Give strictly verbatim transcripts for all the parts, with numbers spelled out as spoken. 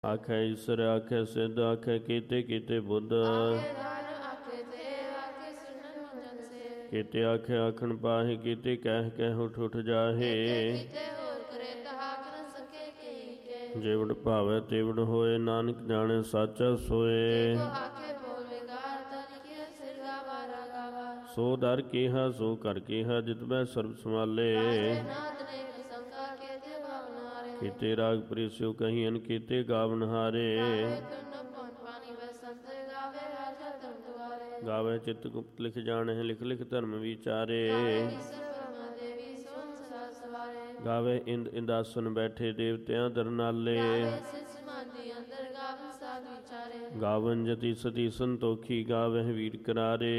ਆਖੈ ਈਸਰ ਆਖੈ ਸਿੱਧ ਆਖੈ ਕੀਤੇ ਕੀਤੇ ਬੁੱਧ ਕੀਤੇ ਆਖੈ ਆਖਣ ਪਾਹੇ ਕੀਤੇ ਕਹਿ ਕਹਿ ਉਠ ਉਠ ਜਾਹੇ ਜਿਵੜ ਭਾਵੈ ਤਿਵੜ ਹੋਏ ਨਾਨਕ ਜਾਣੈ ਸਾਚਾ ਸੋਏ ਸੋ ਦਰ ਕੀਹਾ ਸੋ ਕਰ ਕੀਹਾ ਜਿਤ ਮੈਂ ਸਰਬ ਸੰਭਾਲੇ ਕੀਤੇ ਰਾਗ ਪ੍ਰੀਸਿਓ ਕਹੀਨ ਕੀਤੇ ਗਾਵਨ ਹਾਰੇ ਗਾਵੇ ਚਿਤ ਗੁਪਤ ਲਿਖ ਜਾਣਹਿ ਲਿਖ ਲਿਖ ਧਰਮ ਵਿਚਾਰੇ ਗਾਵੇ ਇੰਦ ਇੰਦਾਸਨ ਬੈਠੇ ਦੇਵਤਿਆਂ ਦਰਨਾਲੇ ਗਾਵਨ ਜਤੀ ਸਤੀ ਸੰਤੋਖੀ ਗਾਵਹਿ ਵੀਰ ਕਰਾਰੇ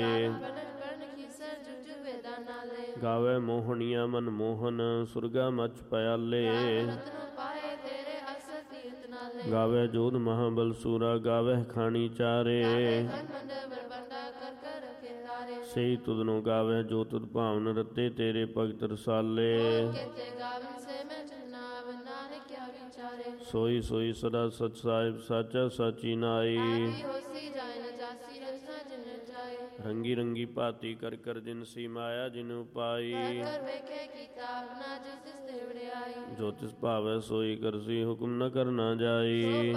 ਗਾਵੇ ਮੋਹਣੀਆਂ ਮਨ ਮੋਹਨ ਸੁਰਗਾ ਮਚ ਪਿਆਲੇ ਗਾਵੇ ਜੋਧ ਮਹਾਬਲ ਸੂਰਾ ਗਾਵੇ ਖਾਣੀ ਚਾਰੇ ਸਹੀ ਤੁਧਨੋਂ ਗਾਵੇ ਜੋ ਤੁਧ ਭਾਵਨ ਰਤੇ ਤੇਰੇ ਭਗਤ ਰਸਾਲੇ ਸੋਈ ਸੋਈ ਸਦਾ ਸਚ ਸਾਹਿਬ ਸਾਚਾ ਸਾਚੀ ਨਾਈ ਰੰਗੀ ਰੰਗੀ ਭਾਤੀ ਕਰ ਕਰ ਜਿਨਸੀ ਮਾਇਆ ਜਿਨੁ ਪਾਈ ਜੋ ਤਿਸ ਭਾਵੈ ਸੋਈ ਕਰਸੀ ਹੁਕਮ ਨ ਕਰਨਾ ਜਾਈ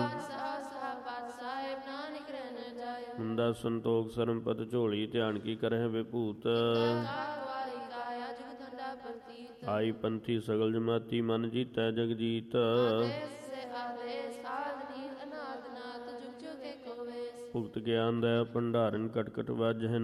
ਹੁੰਦਾ ਸੰਤੋਖ ਸਰਮ ਪਦ ਝੋਲੀ ਧਿਆਨ ਕੀ ਕਰਹਿ ਵਿਭੂਤ ਆਈ ਪੰਥੀ ਸਗਲ ਜਮਾਤੀ ਮਨ ਜੀਤੈ ਜਗ ਜੀਤ ਭੁਗਤ ਗਿਆਨ ਦਾ ਭੰਡਾਰਨ ਕਟ ਕਟ ਵਾਜਹਿ